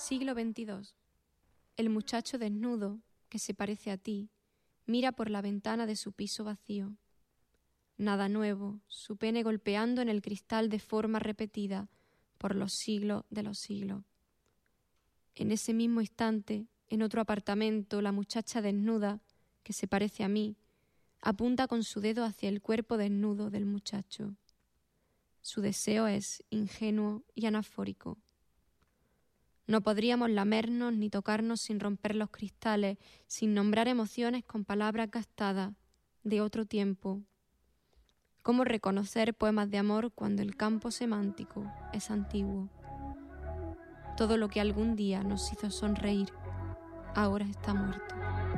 Siglo XXII. El muchacho desnudo, que se parece a ti, mira por la ventana de su piso vacío. Nada nuevo, su pene golpeando en el cristal de forma repetida por los siglos de los siglos. En ese mismo instante, en otro apartamento, la muchacha desnuda, que se parece a mí, apunta con su dedo hacia el cuerpo desnudo del muchacho. Su deseo es ingenuo y anafórico. No podríamos lamernos ni tocarnos sin romper los cristales, sin nombrar emociones con palabras gastadas de otro tiempo. ¿Cómo reconocer poemas de amor cuando el campo semántico es antiguo? Todo lo que algún día nos hizo sonreír ahora está muerto.